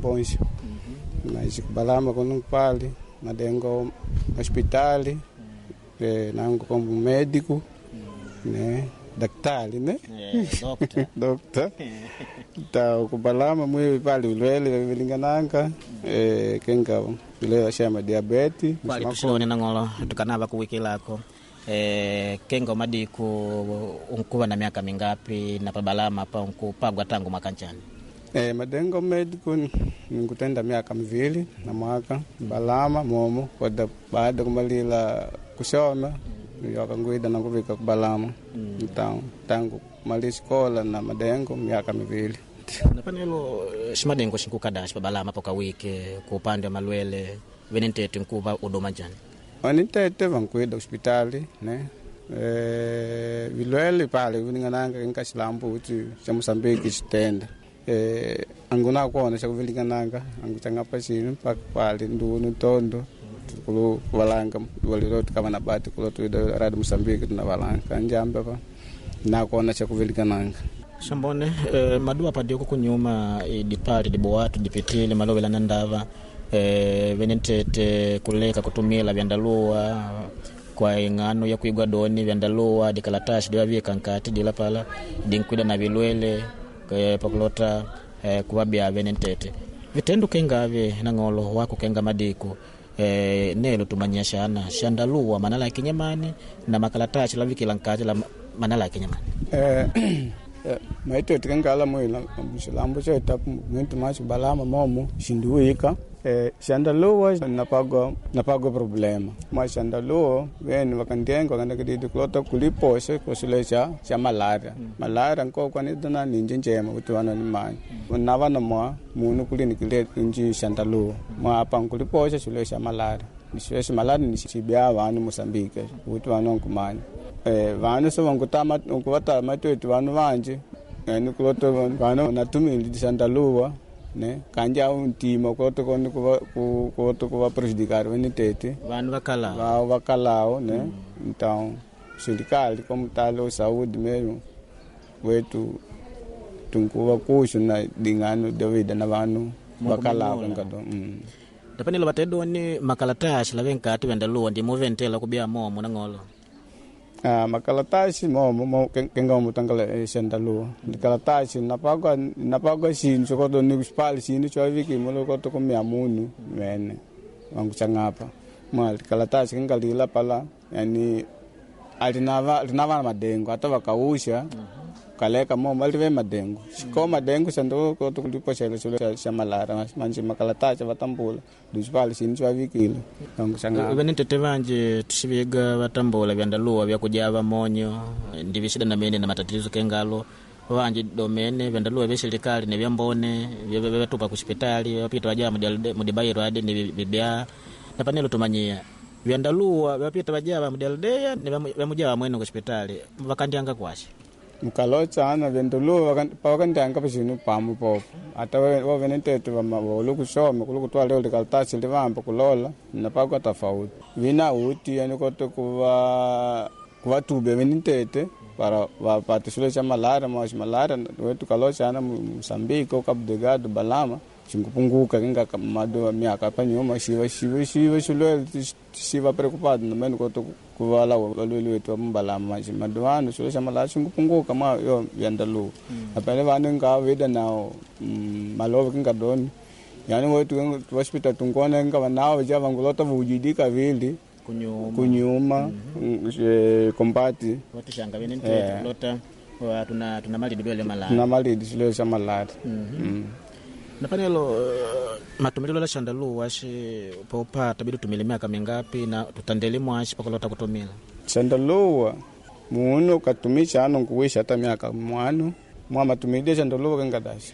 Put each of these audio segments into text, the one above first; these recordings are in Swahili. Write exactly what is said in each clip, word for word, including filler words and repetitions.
poncho. Mm-hmm. Mas Balama com pali, madengo hospitali, eh, nango como médico, mm-hmm. né? Daktari, né? Yeah, doctor. Doctor. Então, com Balama muito pali ulele vilingananga, eh, kenga vile chama diabetes. Pali tushone nangolo tukanava ku wiki lako. Eh, kenga madiku unkuwa na miaka mingapi na Balama hapa unkupagwa tangu mwaka nchani? Eh, madengo medico nikutenda miaka miwili na mwaka Balama momo kwa baada kumalila kusoma yakangwida na kuvika Balama. Mm. Então, tangu mali skola na madengo miaka miwili. Napanelo shimadengo shinkukadash pa Balama poka wiki ku upande wa malwele venentete nkuva udoma njani? Wanitete vankwida hospitali ne eh vilwele pale vilingananga nkashilambu uti cha Mozambique chitenda. Eh, anguna kuona cha kuvilingananga anguchangapa chini mpaka pale ndunu tondo kulo walanga waliroti kama na bati kulo tuida radi Mozambique na walanga njamba pa na kuona cha kuvilingananga. Shambone eh, madua padio kunyuma eh, dipari diboatu dipitile malowela nandava eh, venentete kuleka kutumila vyandalua kwa ingano ya kuigwa doni vyandalua dikalatashi diwa vika nkati dila pala dinkwida na vilwele kwa pakulota eh, kuwabia venentete vitendo kengave nangolo wako kenga madiku eh, nelo tumanyashana shandalua manala ya kinyamani na makalatashi la vikila nkati la manala ya kinyamani. Eh, maito tikangala mwila mshilambo cha etapu mtu machi Balama momo shinduika eh shandaloa napago napago problema ma shandaloa wen wakandengo wakanda kididi kulota kuliposhe kusulecha cha malaria. Mm. Malaria nko kwa nidana ninje njema utwana ni mani. Mm. Navana mwa munu kulinikile inji shandaloa ma apa kuliposhe sulecha malaria niswesha malaria nisibia vanu Mozambique utwana nkumani. Eh vanu so ngutama ngwata matwetu vanu vanje yani kuloto vanu natumili shandaloa ne kanja untima kuloto koni kuva kuloto kuva prejudicare venitete vanu vakala va vakalao ne. Mm. Então serikali como talo saúde mesmo wetu tunkuva kusho na dingano David na vanu vakalao ngado. Mm. Dapanilo batedo ni makalatashi la venkati vendalo ndi moventela kubia momo nangolo. Ah, makalatashi momo mo kenga mutangala shandalo. Makalatashi napagwa napagwa shin sokodo ni kuspali shin cho viki mulo koto kumya munu mene wangu changapa. Mal kalatashi kenga lila pala yani alinava alinava madengo hata wakausha. Mm-hmm. Kaleka momo alive madengo. Shiko madengo sando koto kulipo chele chele cha malara manji makalatashi vatambula. Duspali shin cho viki wangu changapa. Venentete vanje tushibiga vatambula vyandalua vya kujava monyo ndivishida na mene na matatizo kengalo vanje domene vyandalua vya serikali ne vyambone vya tupa kuspitali wapita waja mudibairo ade ni bibia na panelo tumanyia vyandalua wapita waja mudialdea ne vyamuja mwene kuspitali vakandianga kwashi mukalocha ana vyandalua pakandianga pashinu pamu popo hata wa venentete vamavolo kusoma kulukutwa leo likaltachi livamba kulola na pakwa tofauti vina uti yani koto kuva kuva tube venentete para vapate shule cha malaria mwa malaria wetu kalocha ana Mozambique Cabo Delgado Balama chingupunguka kinga mado miaka panyuma shiva shiva shiva shule shiva preocupado na meno koto kuvala walulu wetu Balama madwano shule cha malaria chingupunguka ma yo vyandalo. Mm. Apele vanu nga vida nao mm, malova kinga doni yani wetu hospital tungona nga wanao java ngolota vujidika vili kunyuma kunyuma. Mm-hmm. e, kompati watishanga venente. Yeah. Lota wa tuna tuna mali dibele malaria tuna mali disile cha malaria. Mm-hmm. Mm. Na panelo uh, matumilo la shandalu washi popa tabidu tumile miaka mingapi na tutandeli mwashi pakolota kutumila shandalu muno katumisha ano kuwisha hata miaka mwano mwa matumide shandalu kangadashi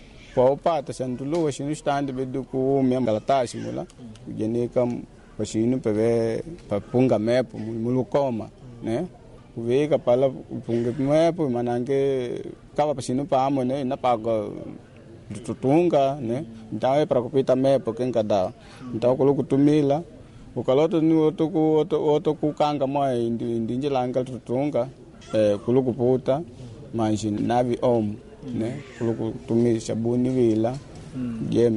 popa ta shandalu shinu stand bedu ku miamgalatashi mula kujenika washinu peve papunga mepo mulukoma. Mm. Ne uveka pala upunga mepo manange kava pashinu pamo ne napaga tutunga ne ndawe para kupita mepo kenkada ndaw kulo kutumila ukaloto ni otoku oto otoku kanga mwa ndinje langa tutunga eh kulo kuputa manji navi om ne kulo kutumisha buni vila. Mm.